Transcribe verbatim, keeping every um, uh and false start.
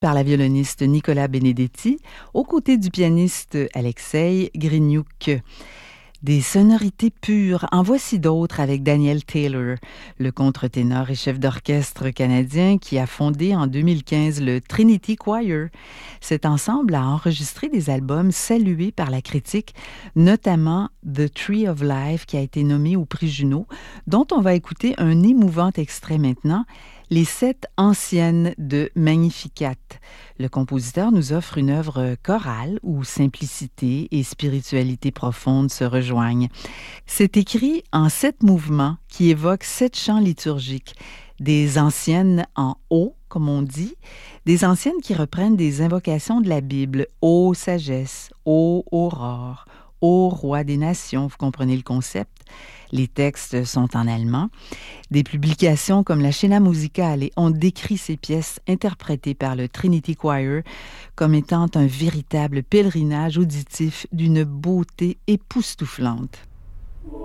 par la violoniste Nicola Benedetti, aux côtés du pianiste Alexei Grignouk. Des sonorités pures, en voici d'autres avec Daniel Taylor, le contre-ténor et chef d'orchestre canadien qui a fondé en deux mille quinze le Trinity Choir. Cet ensemble a enregistré des albums salués par la critique, notamment The Tree of Life qui a été nommé au prix Juno, dont on va écouter un émouvant extrait maintenant, Les sept anciennes de Magnificat. Le compositeur nous offre une œuvre chorale où simplicité et spiritualité profonde se rejoignent. C'est écrit en sept mouvements qui évoquent sept chants liturgiques, des anciennes en haut, comme on dit, des anciennes qui reprennent des invocations de la Bible, ô sagesse, ô aurore, ô roi des nations, vous comprenez le concept. Les textes sont en allemand. Des publications comme la Scena Musicale ont décrit ces pièces interprétées par le Trinity Choir comme étant un véritable pèlerinage auditif d'une beauté époustouflante.